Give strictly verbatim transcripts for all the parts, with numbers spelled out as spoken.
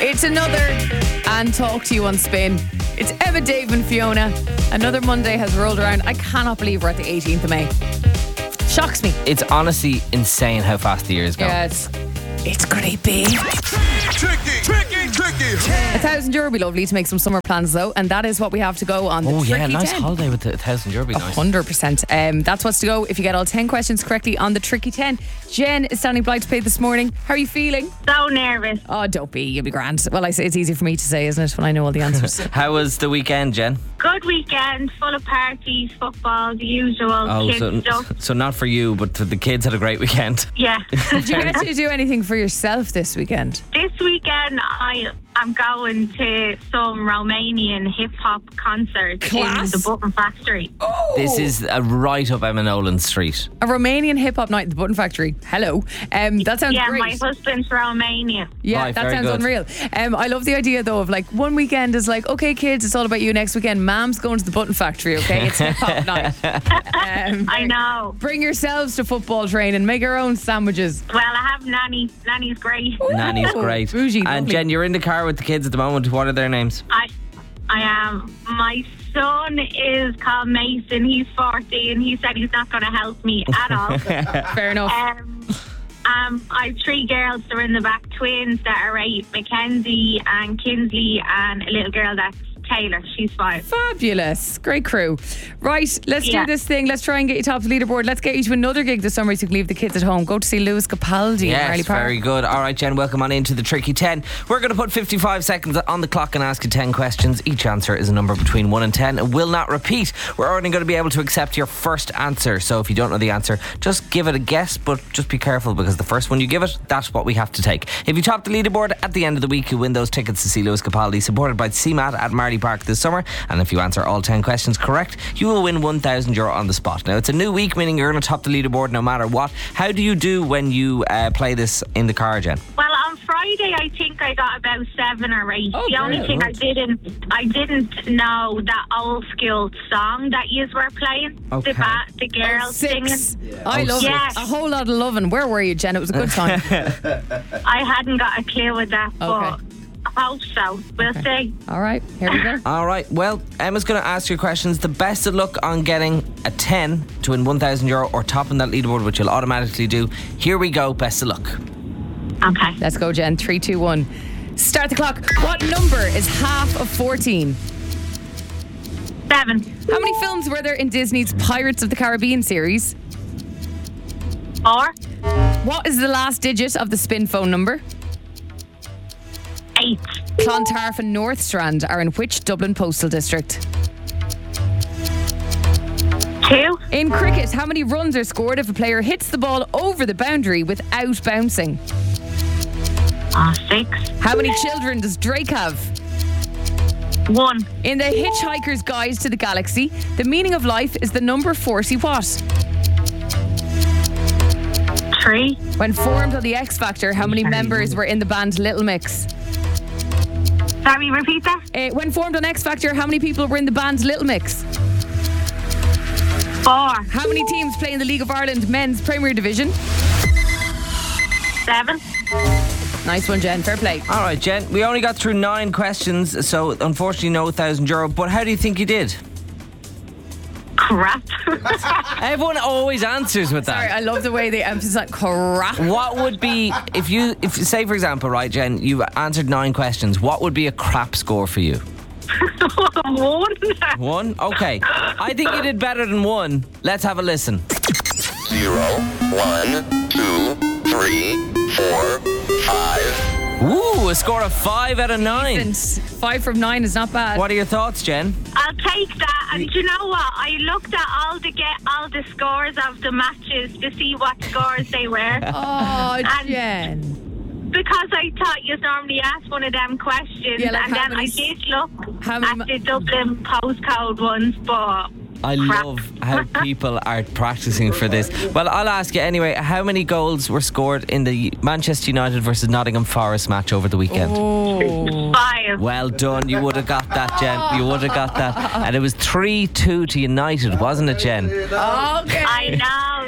It's another and talk to you on Spin. It's Emma, Dave and Fiona. Another Monday has rolled around. I cannot believe we're at the eighteenth of May. Shocks me. It's honestly insane how fast the year is going. Yeah, it's, it's creepy. Tricky, tricky, tricky. A thousand euro would be lovely to make some summer plans though, and that is what we have to go on the Oh yeah, Tricky nice ten. holiday with the thousand euro. Be nice. one hundred percent. Um, that's what's to go if you get all ten questions correctly on the Tricky ten. Jen is standing by to play this morning. How are you feeling? So nervous. Oh, don't be. You'll be grand. Well, I say it's easy for me to say, isn't it, when I know all the answers. How was the weekend, Jen? Good weekend, full of parties, football, the usual Oh, kids so stuff. so not for you, but the kids had a great weekend. Yeah. Did you get to do anything for yourself this weekend? This weekend, I am going to some Romanian hip hop concert Class. in the Button Factory. Oh, This is a right up Emma Nolan Street. a Romanian hip hop night at the Button Factory. Hello. Um, that sounds Yeah, great. my husband's Romanian. Yeah, Right, that very sounds good. unreal. Um, I love the idea though of like one weekend is like, okay, kids, it's all about you. Next weekend, Mam's going to the Button Factory. Okay, it's hip hop night. Um, I know. Bring yourselves to football training. Make your own sandwiches. Well, I have Nanny. Nanny's great. Nanny's Ooh, great. bougie, And lovely. Jen, you're in the car with the kids at the moment. What are their names? I, I am. My son is called Mason. He's fourteen. He said he's not going to help me at all. Fair enough. Um, um, I have three girls. They're in the back, twins that are eight, Mackenzie and Kinsley, and a little girl that's Taylor. She's five. Fabulous. Great crew. Right, let's Yeah. do this thing. Let's try and get you top of the leaderboard. Let's get you to another gig this summer so you can leave the kids at home. Go to see Lewis Capaldi in Marley Yes, Park. very good. All right, Jen, welcome on into the Tricky ten. We're going to put fifty-five seconds on the clock and ask you ten questions. Each answer is a number between one and ten and will not repeat. We're only going to be able to accept your first answer. So if you don't know the answer, just give it a guess, but just be careful because the first one you give it, that's what we have to take. If you top the leaderboard at the end of the week, you win those tickets to see Lewis Capaldi, supported by C MAT at Marley Park this summer. And if you answer all ten questions correct, you will win one thousand euro on the spot. Now, it's a new week, meaning you're going to top the leaderboard no matter what. How do you do when you uh, play this in the car, Jen? Well, on Friday, I think I got about seven or eight. Oh, the only great. thing I didn't, I didn't know that old school song that you were playing. Okay. The ba- the girls Six. singing. I Oh, love six. it. A whole lot of loving. Where were you, Jen? It was a good time. I hadn't got a clue with that, but Okay. I hope so. We'll see. All right, here we go. All right, well, Emma's going to ask your questions. The best of luck on getting a ten to win one thousand euro or topping that leaderboard, which you'll automatically do. Here we go. Best of luck. Okay. Let's go, Jen. Three, two, one. Start the clock. What number is half of fourteen? Seven. How many films were there in Disney's Pirates of the Caribbean series? Four. What is the last digit of the spin phone number? Eight. Clontarf and North Strand are in which Dublin postal district? Two. In cricket, how many runs are scored if a player hits the ball over the boundary without bouncing? Oh, six. How many children does Drake have? One. In The Hitchhiker's Guide to the Galaxy, the meaning of life is the number forty what? Three. When formed on The X Factor, how many members were in the band Little Mix? Sorry, repeat that. Uh, when formed on X Factor, how many people were in the band Little Mix? Four. How many teams play in the League of Ireland Men's Premier Division? Seven. Nice one, Jen. Fair play. All right, Jen, we only got through nine questions, so unfortunately no one thousand euro. But how do you think you did? Crap. Everyone always answers with that. Sorry, I love the way they emphasize crap. What would be, if you, if say for example, right, Jen, you answered nine questions, what would be a crap score for you? One. One? Okay. I think you did better than one. Let's have a listen. Zero, one, two, three, four, five. Ooh, a score of five out of nine. Decent. Five from nine is not bad. What are your thoughts, Jen? I'll take that. And do you know what? I looked at all the get all the scores of the matches to see what scores they were. Oh, And- Jen. Because I thought you normally ask one of them questions, Yeah, like and how then many I s- did look how at many ma- the Dublin postcode ones, but I crap. love how people are practicing for this. Well, I'll ask you anyway, how many goals were scored in the Manchester United versus Nottingham Forest match over the weekend? Oh. Five. Well done, you would have got that, Jen. You would have got that. And it was three two to United, wasn't it, Jen? Okay. I know.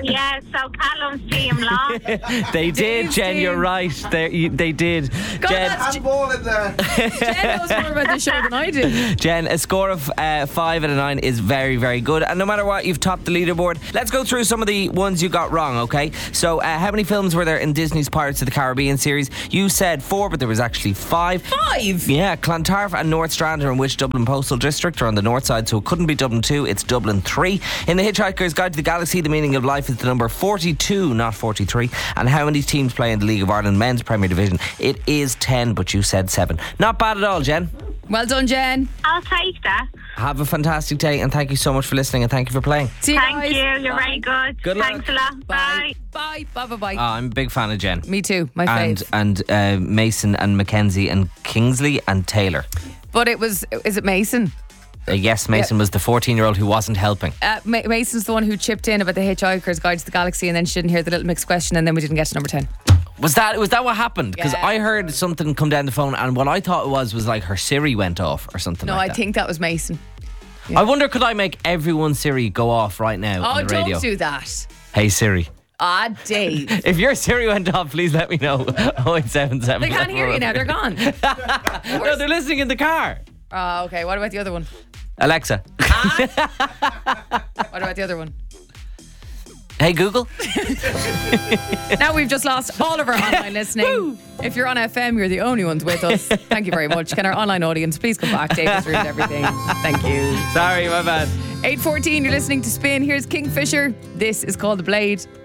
Yeah, so Callum's team lost. They did, Dave's Jen. team. You're right. They, you- they did. God, Jen, that's Handball in there. Jen knows more about the show than I do. Jen, a score of uh, five out of nine is very, very good. And no matter what, you've topped the leaderboard. Let's go through some of the ones you got wrong, okay? So, uh, how many films were there in Disney's Pirates of the Caribbean series? You said four, but there was actually five. Five? Yeah, Clontarf and North Strand are in which Dublin Postal District? Are on the north side, so it couldn't be Dublin two, it's Dublin three. In The Hitchhiker's Guide to the Galaxy, the meaning of life is the number forty-two, not forty-three. And how many teams play in the League of Ireland Men's Premier Division? It is ten, but you said seven. Not bad at all, Jen. Well done, Jen. I'll take that. Have a fantastic day, and thank you so much for listening, and thank you for playing. See you Thank guys. you. You're Bye. very good. Good luck. Thanks a lot. Bye. Bye. Bye. Bye. Bye. Bye. Oh, I'm a big fan of Jen. Me too. My And fave. and uh, Mason and Mackenzie and Kingsley and Taylor. But it was. Is it Mason? Uh, yes, Mason was the fourteen-year-old who wasn't helping. Uh, Ma- Mason's the one who chipped in about the Hitchhiker's Guide to the Galaxy, and then she didn't hear the little mixed question, and then we didn't get to number ten. Was that was that what happened? Because Yeah. I heard something come down the phone, and what I thought it was was like her Siri went off or something. No, like I that. think that was Mason. I wonder, could I make everyone's Siri go off right now Oh, on the radio? don't do that. Hey Siri, Ah, Dave. if your Siri went off, please let me know. oh eight seven seven. They can't hear you now. They're gone. No, they're listening in the car. Oh, okay. What about the other one? Alexa. What about the other one? Hey Google. Now we've just lost all of our online listening. If you're on F M, you're the only ones with us. Thank you very much. Can our online audience please come back? Dave has ruined everything. Thank you. Sorry, my bad. eight fourteen, you're listening to Spin. Here's Kingfisher. This is called The Blade.